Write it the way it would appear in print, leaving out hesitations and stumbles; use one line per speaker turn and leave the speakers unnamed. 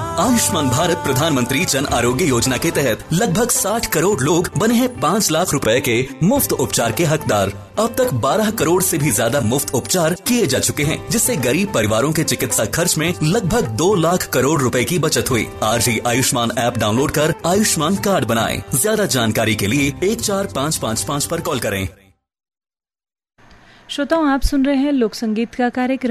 आयुष्मान भारत प्रधानमंत्री जन आरोग्य योजना के तहत लगभग 60 करोड़ लोग बने हैं 5 लाख रुपए के मुफ्त उपचार के हकदार। अब तक 12 करोड़ से भी ज्यादा मुफ्त उपचार किए जा चुके हैं, जिससे गरीब परिवारों के चिकित्सा खर्च में लगभग 2 लाख करोड़ रुपए की बचत हुई। आज ही आयुष्मान ऐप डाउनलोड कर आयुष्मान कार्ड बनाएं। ज्यादा जानकारी के लिए 14555 पर कॉल करें।
श्रोताओं, आप सुन रहे हैं लोक संगीत का कार्यक्रम